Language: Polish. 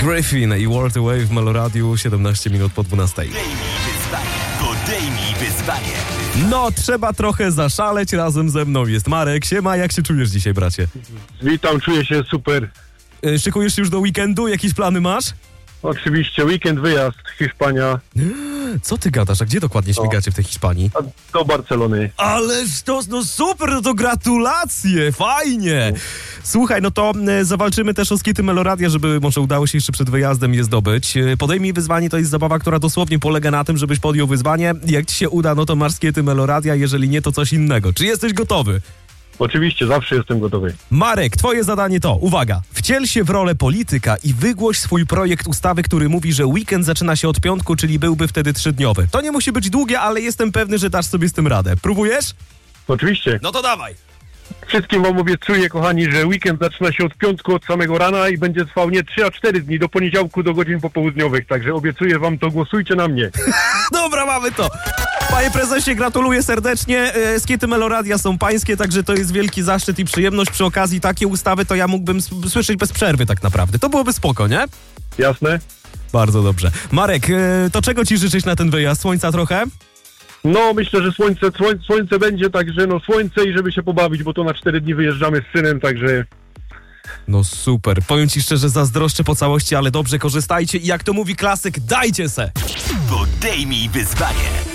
Griffin i World Away w Meloradiu, 17 minut po 12. Podejmij wyzwanie. No, trzeba trochę zaszaleć, razem ze mną jest Marek. Siema, jak się czujesz dzisiaj, bracie? Witam, czuję się super. Szykujesz się już do weekendu? Jakieś plany masz? Oczywiście, weekend, wyjazd, Hiszpania. Co ty gadasz? A gdzie dokładnie śmigacie w tej Hiszpanii? Do Barcelony. Ależ to, no super, no to gratulacje, fajnie. Słuchaj, no to zawalczymy też o skity Meloradia, żeby może udało się jeszcze przed wyjazdem je zdobyć. Podejmij wyzwanie, to jest zabawa, która dosłownie polega na tym, żebyś podjął wyzwanie. Jak ci się uda, no to masz skity Meloradia, jeżeli nie, to coś innego. Czy jesteś gotowy? Oczywiście, zawsze jestem gotowy. Marek, twoje zadanie to, uwaga, wciel się w rolę polityka i wygłoś swój projekt ustawy, który mówi, że weekend zaczyna się od piątku, czyli byłby wtedy 3-dniowy. To nie musi być długie, ale jestem pewny, że dasz sobie z tym radę. Próbujesz? Oczywiście. No to dawaj. Wszystkim wam obiecuję, kochani, że weekend zaczyna się od piątku, od samego rana i będzie trwał nie 3, a 4 dni, do poniedziałku, do godzin popołudniowych. Także obiecuję wam to, głosujcie na mnie. Dobra, mamy to. Panie prezesie, gratuluję serdecznie. Skity Meloradia są pańskie, także to jest wielki zaszczyt i przyjemność. Przy okazji takie ustawy to ja mógłbym słyszeć bez przerwy tak naprawdę. To byłoby spoko, nie? Jasne? Bardzo dobrze. Marek, to czego ci życzyć na ten wyjazd? Słońca trochę? No, myślę, że słońce będzie, także no słońce i żeby się pobawić, bo to na 4 dni wyjeżdżamy z synem, także... No super. Powiem ci szczerze, zazdroszczę po całości, ale dobrze korzystajcie i jak to mówi klasyk, dajcie se! Podejmij wyzwanie.